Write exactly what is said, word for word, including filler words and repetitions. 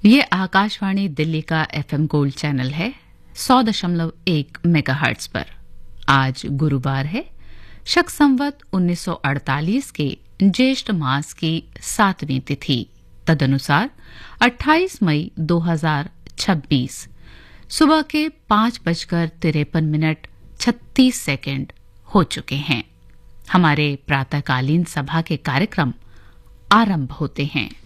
ये आकाशवाणी दिल्ली का FM gold channel है सौ दशमलव एक मेगाहर्ट्ज पर। आज गुरुवार है, शक संवत उन्नीस सौ अड़तालीस के ज्येष्ठ मास की सातवीं तिथि, तदनुसार अट्ठाईस मई दो हजार छब्बीस सुबह के पांच बजकर तिरपन मिनट छत्तीस सेकंड हो चुके हैं। हमारे प्रातःकालीन सभा के कार्यक्रम आरंभ होते हैं।